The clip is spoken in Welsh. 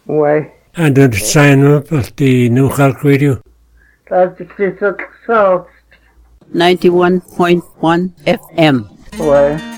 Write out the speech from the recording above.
Ouais. And the sign up of the New Cork Radio. That's the 91.1 FM. Ouais.